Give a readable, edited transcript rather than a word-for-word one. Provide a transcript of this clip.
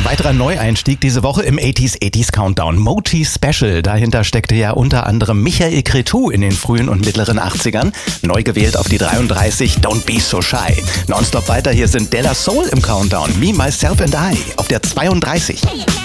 weiterer Neueinstieg diese Woche im 80s Countdown. Moti Special. Dahinter steckte ja unter anderem Michael Cretu in den frühen und mittleren 80ern. Neu gewählt auf die 33, Don't Be So Shy. Nonstop weiter, hier sind De La Soul im Countdown. Me, Myself and I auf der 32.